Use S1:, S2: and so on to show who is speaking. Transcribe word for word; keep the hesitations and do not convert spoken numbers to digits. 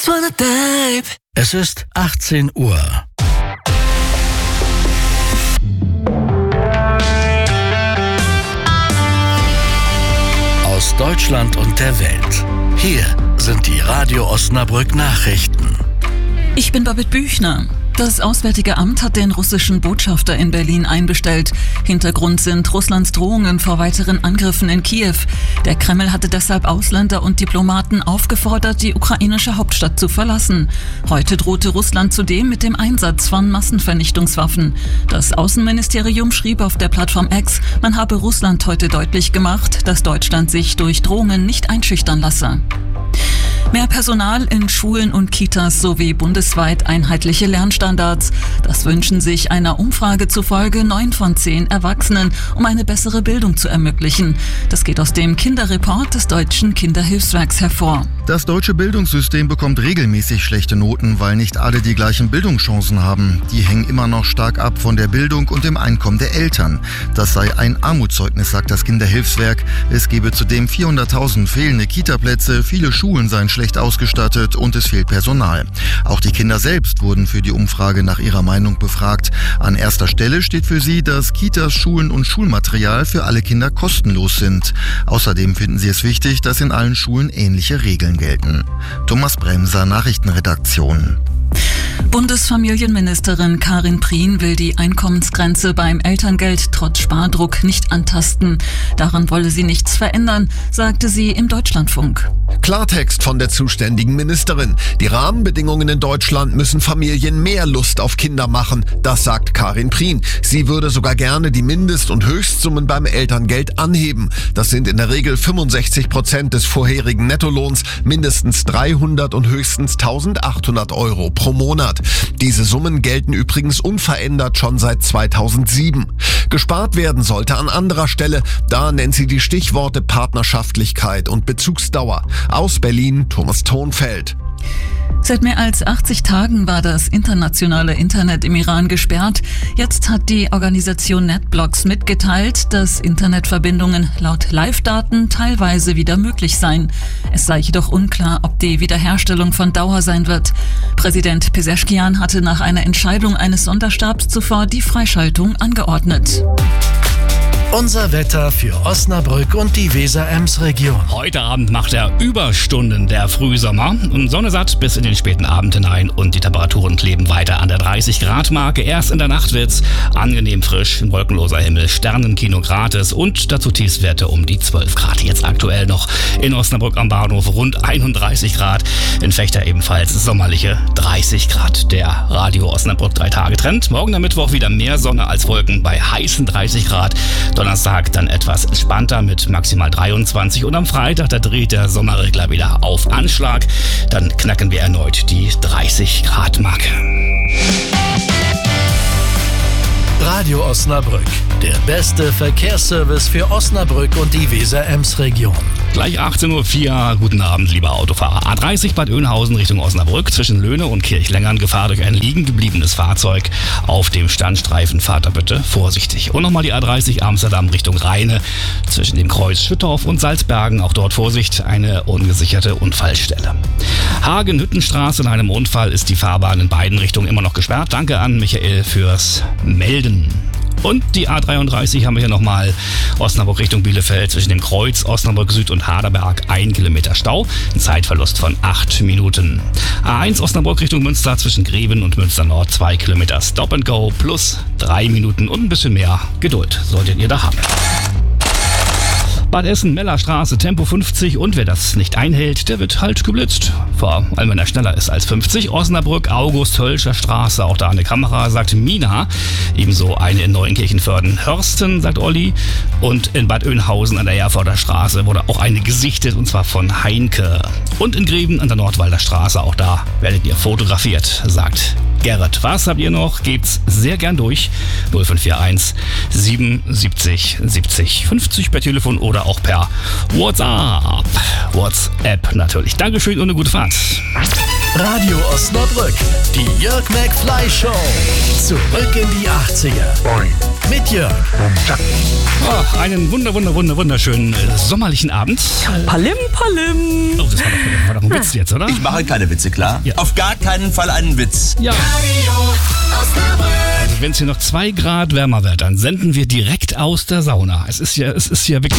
S1: Es ist achtzehn Uhr. Aus Deutschland und der Welt. Hier sind die Radio Osnabrück Nachrichten.
S2: Ich bin Babette Büchner. Das Auswärtige Amt hat den russischen Botschafter in Berlin einbestellt. Hintergrund sind Russlands Drohungen vor weiteren Angriffen in Kiew. Der Kreml hatte deshalb Ausländer und Diplomaten aufgefordert, die ukrainische Hauptstadt zu verlassen. Heute drohte Russland zudem mit dem Einsatz von Massenvernichtungswaffen. Das Außenministerium schrieb auf der Plattform X, man habe Russland heute deutlich gemacht, dass Deutschland sich durch Drohungen nicht einschüchtern lasse. Mehr Personal in Schulen und Kitas sowie bundesweit einheitliche Lernstandards. Das wünschen sich einer Umfrage zufolge neun von zehn Erwachsenen, um eine bessere Bildung zu ermöglichen. Das geht aus dem Kinderreport des Deutschen Kinderhilfswerks hervor.
S3: Das deutsche Bildungssystem bekommt regelmäßig schlechte Noten, weil nicht alle die gleichen Bildungschancen haben. Die hängen immer noch stark ab von der Bildung und dem Einkommen der Eltern. Das sei ein Armutszeugnis, sagt das Kinderhilfswerk. Es gebe zudem vierhunderttausend fehlende Kitaplätze, viele Schulen seien schlecht ausgestattet und es fehlt Personal. Auch die Kinder selbst wurden für die Umfrage nach ihrer Meinung befragt. An erster Stelle steht für sie, dass Kitas, Schulen und Schulmaterial für alle Kinder kostenlos sind. Außerdem finden sie es wichtig, dass in allen Schulen ähnliche Regeln gelten. Thomas Bremser, Nachrichtenredaktion.
S2: Bundesfamilienministerin Karin Prien will die Einkommensgrenze beim Elterngeld trotz Spardruck nicht antasten. Daran wolle sie nichts verändern, sagte sie im Deutschlandfunk.
S4: Klartext von der zuständigen Ministerin. Die Rahmenbedingungen in Deutschland müssen Familien mehr Lust auf Kinder machen. Das sagt Karin Prien. Sie würde sogar gerne die Mindest- und Höchstsummen beim Elterngeld anheben. Das sind in der Regel fünfundsechzig Prozent des vorherigen Nettolohns, mindestens dreihundert und höchstens eintausendachthundert Euro pro Monat. Diese Summen gelten übrigens unverändert schon seit zweitausendsieben. Gespart werden sollte an anderer Stelle. Da nennt sie die Stichworte Partnerschaftlichkeit und Bezugsdauer. Aus Berlin, Thomas Thonfeld.
S2: Seit mehr als achtzig Tagen war das internationale Internet im Iran gesperrt. Jetzt hat die Organisation NetBlocks mitgeteilt, dass Internetverbindungen laut Live-Daten teilweise wieder möglich seien. Es sei jedoch unklar, ob die Wiederherstellung von Dauer sein wird. Präsident Pezeshkian hatte nach einer Entscheidung eines Sonderstabs zuvor die Freischaltung angeordnet.
S1: Unser Wetter für Osnabrück und die Weser-Ems-Region.
S5: Heute Abend macht er Überstunden der Frühsommer. Sonne satt bis in den späten Abend hinein und die Temperaturen kleben weiter an der dreißig Grad Marke. Erst in der Nacht wird's angenehm frisch, wolkenloser Himmel, Sternenkino gratis und dazu Tiefstwerte um die zwölf Grad. Jetzt aktuell noch in Osnabrück am Bahnhof rund einunddreißig Grad. In Vechta ebenfalls sommerliche dreißig Grad. Der Radio Osnabrück drei Tage Trend. Morgen am Mittwoch wieder mehr Sonne als Wolken bei heißen dreißig Grad. Donnerstag dann etwas entspannter mit maximal dreiundzwanzig und am Freitag, da dreht der Sommerregler wieder auf Anschlag. Dann knacken wir erneut die dreißig Grad Marke.
S1: Radio Osnabrück, der beste Verkehrsservice für Osnabrück und die Weser-Ems-Region.
S5: Gleich achtzehn Uhr vier, guten Abend, lieber Autofahrer. A dreißig Bad Oeynhausen Richtung Osnabrück, zwischen Löhne und Kirchlängern, Gefahr durch ein liegen gebliebenes Fahrzeug auf dem Standstreifen. Fahrt da bitte vorsichtig. Und nochmal die A dreißig Amsterdam Richtung Rheine, zwischen dem Kreuz Schüttorf und Salzbergen, auch dort Vorsicht, eine ungesicherte Unfallstelle. Hagen-Hüttenstraße, in einem Unfall ist die Fahrbahn in beiden Richtungen immer noch gesperrt. Danke an Michael fürs Melden. Und die A dreiunddreißig haben wir hier nochmal Osnabrück Richtung Bielefeld, zwischen dem Kreuz Osnabrück Süd und Haderberg ein Kilometer Stau, ein Zeitverlust von acht Minuten. A eins Osnabrück Richtung Münster, zwischen Greven und Münster Nord zwei Kilometer Stop and Go plus drei Minuten und ein bisschen mehr Geduld solltet ihr da haben. Bad Essen, Mellerstraße, Tempo fünfzig und wer das nicht einhält, der wird halt geblitzt. Vor allem, wenn er schneller ist als fünfzig. Osnabrück, August-Hölscher Straße, auch da eine Kamera, sagt Mina. Ebenso eine in Neuenkirchen-Förden, Hörsten, sagt Olli. Und in Bad Oeynhausen an der Erfurter Straße wurde auch eine gesichtet, und zwar von Heinke. Und in Greven an der Nordwalder Straße, auch da werdet ihr fotografiert, sagt Gerrit. Was habt ihr noch? Gebt's sehr gern durch. null fünf vier eins siebenundsiebzig siebzig fünfzig per Telefon oder auch per WhatsApp. WhatsApp natürlich. Dankeschön und eine gute Fahrt.
S1: Radio Radio Osnabrück. Die Jörg McFly Show. Zurück in die achtziger. Mit Jörg.
S5: Oh, einen wunder, wunder, wunder, wunderschönen äh, sommerlichen Abend.
S6: Palim, palim.
S5: Oh, das war doch, war doch ein Witz jetzt, oder?
S7: Ich mache keine Witze, klar?
S5: Ja.
S7: Auf gar keinen Fall einen Witz.
S5: Ja. Also wenn es hier noch zwei Grad wärmer wird, dann senden wir direkt aus der Sauna. Es ist ja, es ist ja wirklich